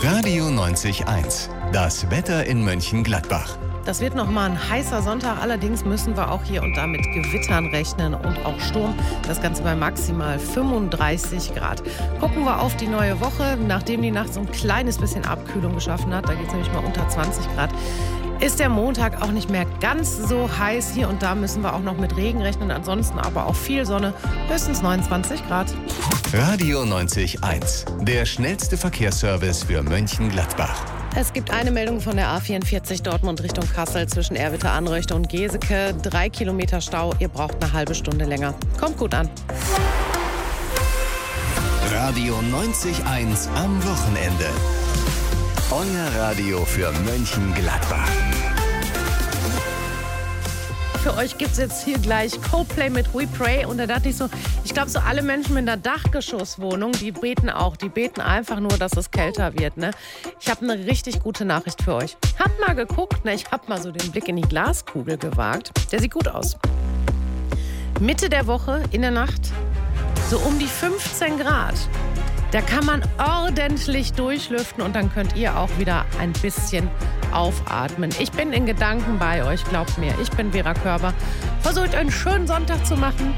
Radio 90.1. Das Wetter in Mönchengladbach. Das wird nochmal ein heißer Sonntag. Allerdings müssen wir auch hier und da mit Gewittern rechnen und auch Sturm. Das Ganze bei maximal 35 Grad. Gucken wir auf die neue Woche. Nachdem die Nacht so ein kleines bisschen Abkühlung geschaffen hat, da geht es nämlich mal unter 20 Grad, ist der Montag auch nicht mehr ganz so heiß. Hier und da müssen wir auch noch mit Regen rechnen. Ansonsten aber auch viel Sonne, höchstens 29 Grad. Radio 90.1. Der schnellste Verkehrsservice für Mönchengladbach. Es gibt eine Meldung von der A44 Dortmund Richtung Kassel zwischen Erwitte-Anröchte und Geseke. 3 Kilometer Stau, ihr braucht eine halbe Stunde länger. Kommt gut an. Radio 90.1 am Wochenende. Euer Radio für Mönchengladbach. Für euch gibt es jetzt hier gleich Coldplay mit We Pray. Und da dachte ich so, ich glaube, so alle Menschen mit einer Dachgeschosswohnung, die beten auch. Die beten einfach nur, dass es kälter wird. Ne? Ich habe eine richtig gute Nachricht für euch. Habt mal geguckt, ne? Ich habe mal so den Blick in die Glaskugel gewagt. Der sieht gut aus. Mitte der Woche, in der Nacht, so um die 15 Grad. Da kann man ordentlich durchlüften und dann könnt ihr auch wieder ein bisschen aufatmen. Ich bin in Gedanken bei euch, glaubt mir. Ich bin Vera Körber. Versucht einen schönen Sonntag zu machen.